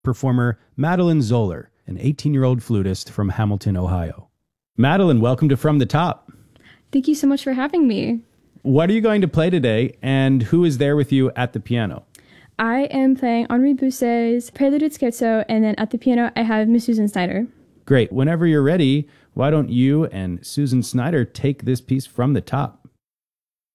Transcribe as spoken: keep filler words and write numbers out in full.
performer Madeline Zoller, an eighteen-year-old flutist from Hamilton, Ohio. Madeline, welcome to From the Top. Thank you so much for having me. What are you going to play today, and who is there with you at the piano? I am playing Henri Bousset's Prelude et Scherzo, and then at the piano I have Miss Susan Snyder. Great. Whenever you're ready, why don't you and Susan Snyder take this piece from the top?